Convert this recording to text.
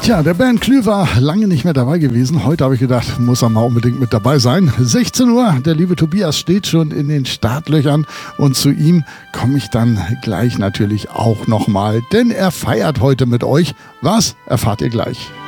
Tja, der Bernd Klü war lange nicht mehr dabei gewesen. Heute habe ich gedacht, muss er mal unbedingt mit dabei sein. 16 Uhr, der liebe Tobias steht schon in den Startlöchern und zu ihm komme ich dann gleich natürlich auch nochmal, denn er feiert heute mit euch. Was? Erfahrt ihr gleich.